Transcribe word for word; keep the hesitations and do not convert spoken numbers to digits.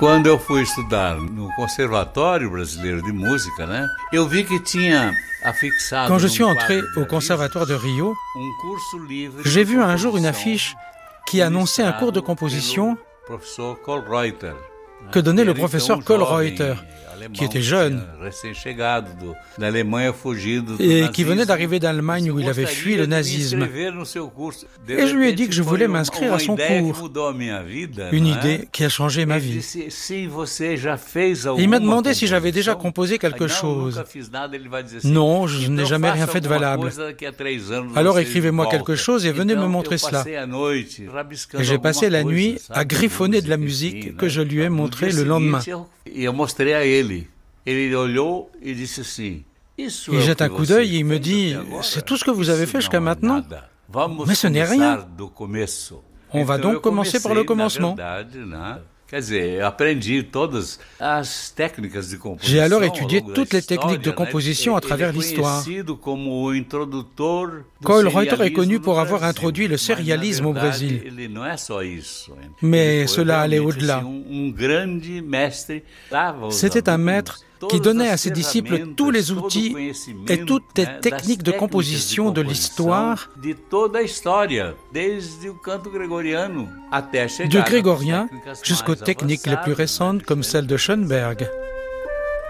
Quando eu fui estudar no Conservatório Brasileiro de Música, né, eu vi que tinha affixado. Quand je suis entré au Conservatoire de Rio, j'ai vu un jour une affiche qui annonçait un cours de composition que donnait le professeur Kohlreuter, qui était jeune et qui venait d'arriver d'Allemagne où il avait fui le nazisme. Et je lui ai dit que je voulais m'inscrire à son cours. Une idée qui a changé ma vie. Il m'a demandé si j'avais déjà composé quelque chose. Non, je n'ai jamais rien fait de valable. Alors écrivez-moi quelque chose et venez me montrer cela. Et j'ai passé la nuit à griffonner de la musique que je lui ai montrée le lendemain. Il jette un coup d'œil et il me dit « C'est tout ce que vous avez fait jusqu'à maintenant ? Mais ce n'est rien. On va donc commencer par le commencement. » J'ai alors étudié toutes les techniques de composition à travers l'histoire. Kohlreuter est connu pour avoir introduit le sérialisme au Brésil. Mais cela allait au-delà. C'était un maître qui donnait à ses disciples tous les outils et toutes les techniques de composition de l'histoire, du grégorien jusqu'aux techniques les plus récentes comme celle de Schoenberg.